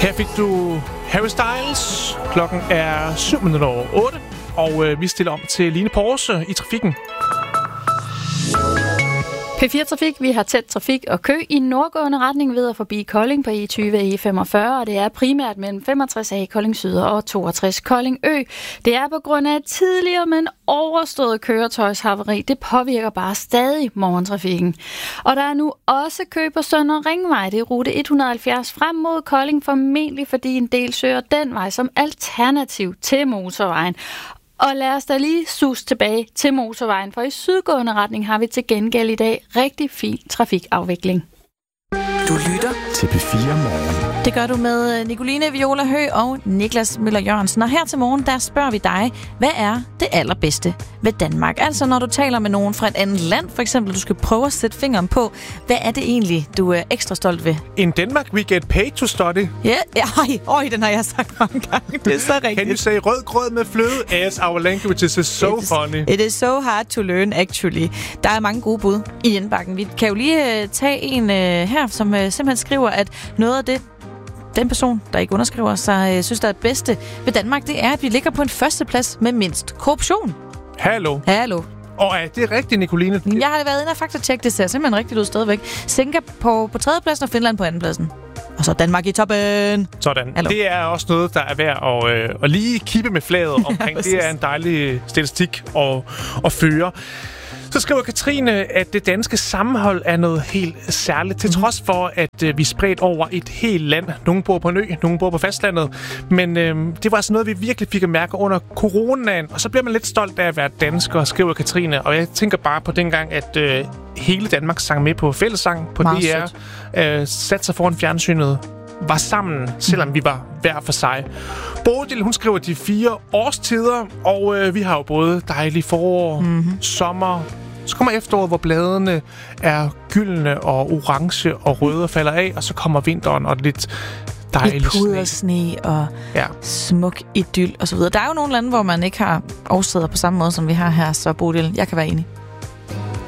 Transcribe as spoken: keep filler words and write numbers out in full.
Her fik du Harry Styles. Klokken er syv minutter over otte, og øh, vi stiller om til Line Porse i trafikken. P fire Trafik, vi har tæt trafik og kø i nordgående retning ved at forbi Kolding på E tyve og E femogfyrre, og det er primært mellem femogtres A Kolding Syd og toogtres Kolding Ø. Det er på grund af et tidligere, men overstået køretøjshaveri. Det påvirker bare stadig morgentrafikken. Og der er nu også kø på Søndre Ringvej. Det er rute et hundrede og halvfjerds frem mod Kolding, formentlig fordi en del søger den vej som alternativ til motorvejen. Og lad os da lige sus tilbage til motorvejen, for i sydgående retning har vi til gengæld i dag rigtig fin trafikafvikling. Du lytter til P fire Morgen. Det gør du med Nicoline Viola Høgh og Niklas Møller Jørgensen. Og her til morgen, der spørger vi dig, hvad er det allerbedste ved Danmark? Altså når du taler med nogen fra et andet land, for eksempel, du skal prøve at sætte fingeren på, hvad er det egentlig, du er ekstra stolt ved? In Denmark, we get paid to study. Ja, yeah. Øj, den har jeg sagt mange gange. Det er så rigtigt. Can you say rød grød med fløde? As our language is so it funny. It is so hard to learn, actually. Der er mange gode bud i indbakken. Vi kan jo lige uh, tage en uh, her, som uh, simpelthen skriver, at noget af det, den person, der ikke underskriver sig, øh, synes, der er det bedste ved Danmark, det er, at vi ligger på en førsteplads med mindst korruption. Hallo. Hallo. Og er det rigtigt, Nicoline? Jeg har været inde og faktatjekke, det ser simpelthen rigtigt ud stadigvæk. Singapore på tredjepladsen og Finland på andenpladsen. Og så Danmark i toppen. Sådan. Hallo. Det er også noget, der er værd at, øh, at lige kippe med flaget omkring. Ja, det er en dejlig statistik at, at føre. Så skriver Katrine, at det danske sammenhold er noget helt særligt, til trods for, at øh, vi er spredt over et helt land. Nogle bor på en ø, nogle bor på fastlandet. Men øh, det var altså noget, vi virkelig fik at mærke under coronaen. Og så bliver man lidt stolt af at være dansker, skriver Katrine. Og jeg tænker bare på dengang, at øh, hele Danmark sang med på fællessang på D R. Øh, satte sig foran fjernsynet, var sammen, selvom vi var hver for sig. Bodil, hun skriver de fire årstider, og øh, vi har jo både dejlige forår, mm-hmm. sommer. Så kommer efteråret, hvor bladene er gyldne og orange og røde og falder af, og så kommer vinteren og lidt dejlig sne. sne og ja. Smuk idyl og så videre. Der er jo nogle lande, hvor man ikke har årstider på samme måde, som vi har her, så Bodil, jeg kan være enig.